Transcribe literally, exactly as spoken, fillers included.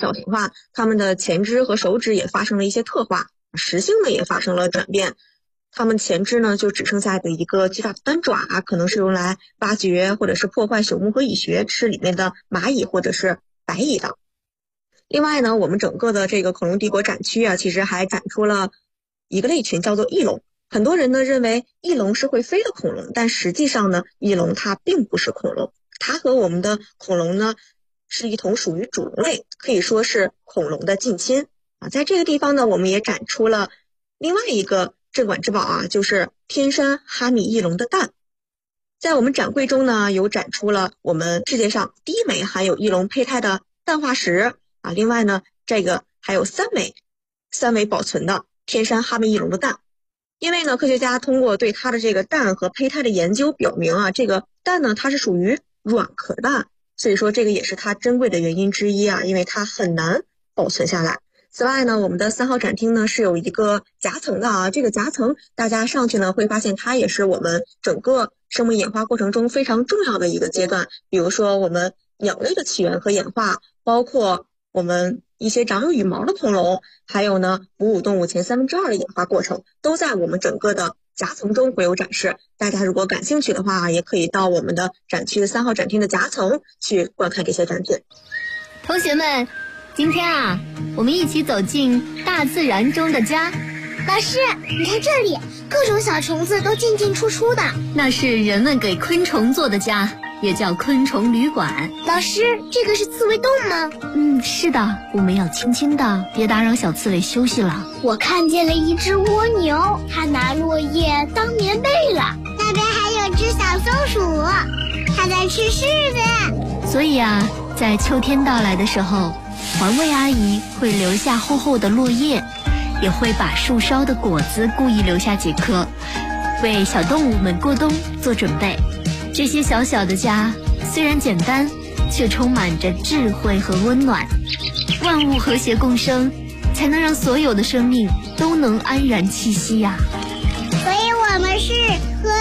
小型化，它们的前肢和手指也发生了一些特化，食性呢也发生了转变。它们前肢呢就只剩下的一个巨大的单爪，可能是用来挖掘或者是破坏朽木和蚁穴，吃里面的蚂蚁或者是白蚁的。另外呢，我们整个的这个恐龙帝国展区啊，其实还展出了一个类群，叫做翼龙。很多人呢认为翼龙是会飞的恐龙，但实际上呢，翼龙它并不是恐龙，它和我们的恐龙呢是一同属于主龙类，可以说是恐龙的近亲啊。在这个地方呢，我们也展出了另外一个镇馆之宝啊，就是天山哈密翼龙的蛋。在我们展柜中呢，有展出了我们世界上第一枚含有翼龙胚胎的蛋化石啊。另外呢，这个还有三枚三枚保存的天山哈密翼龙的蛋。因为呢，科学家通过对它的这个蛋和胚胎的研究表明啊，这个蛋呢它是属于软壳蛋，所以说这个也是它珍贵的原因之一啊，因为它很难保存下来。此外呢，我们的三号展厅呢是有一个夹层的啊，这个夹层大家上去呢会发现它也是我们整个生物演化过程中非常重要的一个阶段，比如说我们鸟类的起源和演化，包括我们一些长有羽毛的恐龙，还有呢哺乳动物前三分之二的演化过程，都在我们整个的夹层中会有展示。大家如果感兴趣的话，也可以到我们的展区的三号展厅的夹层去观看这些展品。 同学们，今天啊，我们一起走进大自然中的家。 老师，你看这里，各种小虫子都进进出出的， 那是人们给昆虫做的家，也叫昆虫旅馆。 老师，这个是刺猬洞吗？ 嗯，是的，我们要轻轻的，别打扰小刺猬休息了。 我看见了一只蜗牛，它拿落叶当棉被了。那边还有只小松鼠，它在吃柿子。 所以啊，在秋天到来的时候，环卫阿姨会留下厚厚的落叶，也会把树梢的果子故意留下几颗，为小动物们过冬做准备。这些小小的家虽然简单，却充满着智慧和温暖。万物和谐共生，才能让所有的生命都能安然栖息呀。 所以我们是和